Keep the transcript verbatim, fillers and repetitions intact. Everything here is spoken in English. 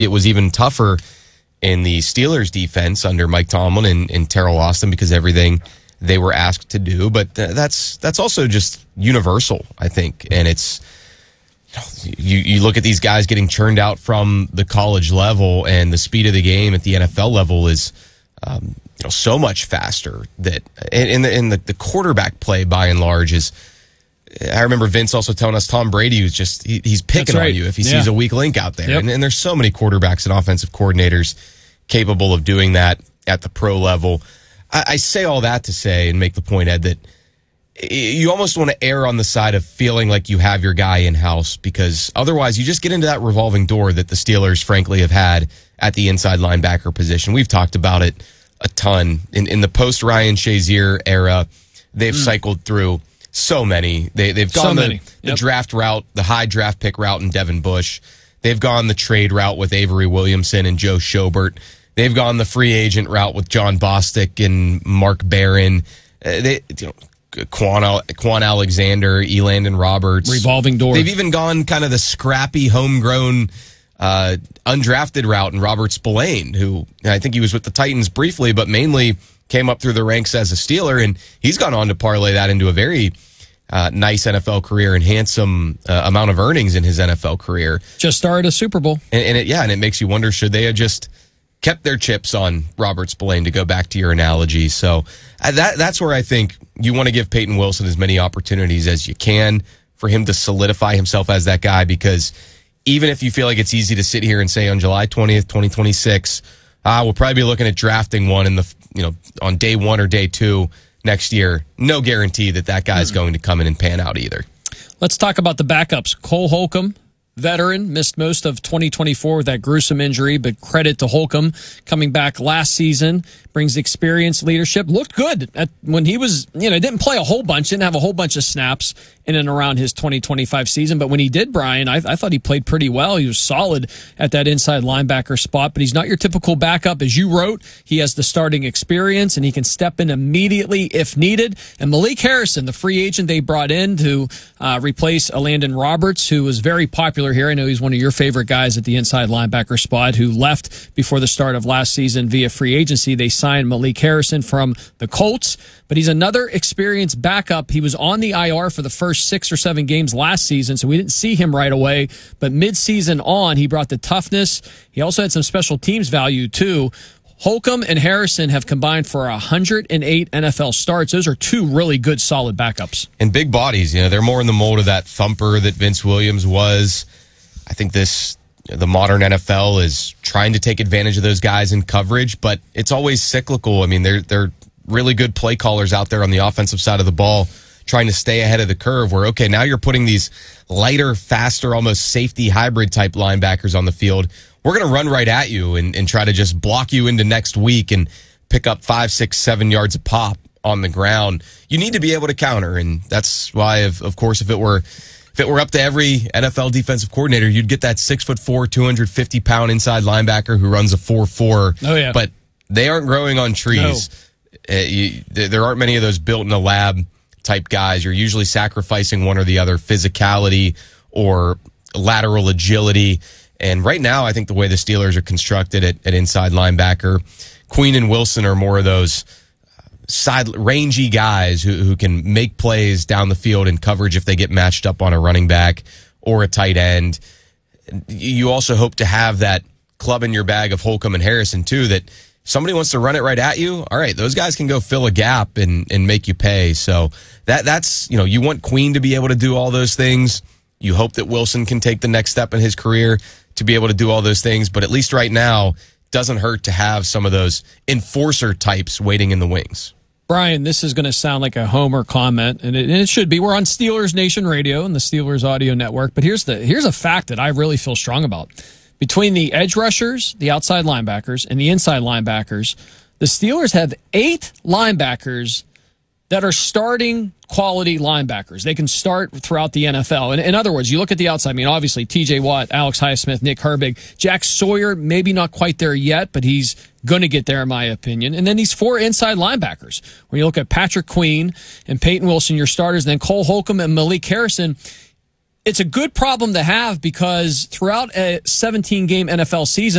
it was even tougher in the Steelers defense under Mike Tomlin and, and Terrell Austin because everything they were asked to do. But th- that's that's also just universal, I think. And it's, you, you look at these guys getting churned out from the college level, and the speed of the game at the N F L level is um, you know so much faster. That and, the, and the, the quarterback play by and large is, I remember Vince also telling us Tom Brady was just, he, he's picking right. on you if he yeah. sees a weak link out there. Yep. And, and there's so many quarterbacks and offensive coordinators capable of doing that at the pro level. I, I say all that to say and make the point, Ed, that you almost want to err on the side of feeling like you have your guy in-house, because otherwise you just get into that revolving door that the Steelers, frankly, have had at the inside linebacker position. We've talked about it a ton. In, in the post-Ryan Shazier era, they've mm. cycled through so many. They, they've gone so the, yep. the draft route, the high draft pick route in Devin Bush. They've gone the trade route with Avery Williamson and Joe Schobert. They've gone the free agent route with John Bostic and Mark Barron. Uh, they, you know, Quan, Quan Alexander, Elandon Roberts. Revolving door. They've even gone kind of the scrappy, homegrown, uh, undrafted route in Robert Spillane, who I think he was with the Titans briefly, but mainly came up through the ranks as a Steeler, and he's gone on to parlay that into a very uh, nice N F L career and handsome uh, amount of earnings in his N F L career. Just started a Super Bowl. And, and it, yeah, and it makes you wonder, should they have just kept their chips on Robert Spillane, to go back to your analogy? So uh, that that's where I think you want to give Peyton Wilson as many opportunities as you can for him to solidify himself as that guy, because even if you feel like it's easy to sit here and say on July twentieth, twenty twenty-six, uh, we'll probably be looking at drafting one in the, you know, on day one or day two next year. No guarantee that that guy's mm-hmm. going to come in and pan out either. Let's talk about the backups. Cole Holcomb, veteran, missed most of twenty twenty-four with that gruesome injury, but credit to Holcomb coming back last season, brings experience, leadership, looked good at, when he was, you know, didn't play a whole bunch, didn't have a whole bunch of snaps in and around his twenty twenty-five season, but when he did, Brian, I, I thought he played pretty well. He was solid at that inside linebacker spot, but he's not your typical backup. As you wrote, he has the starting experience, and he can step in immediately if needed. And Malik Harrison, the free agent they brought in to uh, replace Elandon Roberts, who was very popular here. I know he's one of your favorite guys at the inside linebacker spot, who left before the start of last season via free agency. They signed Malik Harrison from the Colts, but he's another experienced backup. He was on the I R for the first six or seven games last season, so we didn't see him right away. But mid-season on, he brought the toughness. He also had some special teams value, too. Holcomb and Harrison have combined for one hundred eight N F L starts. Those are two really good, solid backups. And big bodies. You know, they're more in the mold of that thumper that Vince Williams was. I think this, the modern N F L is trying to take advantage of those guys in coverage, but it's always cyclical. I mean, they're they're really good play callers out there on the offensive side of the ball, trying to stay ahead of the curve, where, okay, now you're putting these lighter, faster, almost safety hybrid type linebackers on the field. We're going to run right at you and, and try to just block you into next week and pick up five, six, seven yards a pop on the ground. You need to be able to counter, and that's why, of, of course, if it were if it were up to every N F L defensive coordinator, you'd get that six foot four, two hundred fifty pound inside linebacker who runs a four four. Oh, yeah. But they aren't growing on trees. No. Uh, you, there aren't many of those built in a lab type guys. You're usually sacrificing one or the other, physicality or lateral agility. And right now, I think the way the Steelers are constructed at, at inside linebacker, Queen and Wilson are more of those side rangy guys who, who can make plays down the field in coverage if they get matched up on a running back or a tight end. You also hope to have that club in your bag of Holcomb and Harrison, too, that if somebody wants to run it right at you, all right, those guys can go fill a gap and, and make you pay. So that that's, you know, you want Queen to be able to do all those things. You hope that Wilson can take the next step in his career to be able to do all those things. But at least right now, doesn't hurt to have some of those enforcer types waiting in the wings. Brian, this is going to sound like a homer comment, and it, and it should be. We're on Steelers Nation Radio and the Steelers Audio Network, but here's the here's a fact that I really feel strong about. Between the edge rushers, the outside linebackers, and the inside linebackers, the Steelers have eight linebackers that are starting quality linebackers. They can start throughout the N F L. And in other words, you look at the outside, I mean, obviously, T J Watt, Alex Highsmith, Nick Herbig, Jack Sawyer, maybe not quite there yet, but he's going to get there, in my opinion. And then these four inside linebackers. When you look at Patrick Queen and Peyton Wilson, your starters, and then Cole Holcomb and Malik Harrison, it's a good problem to have because throughout a seventeen game N F L season,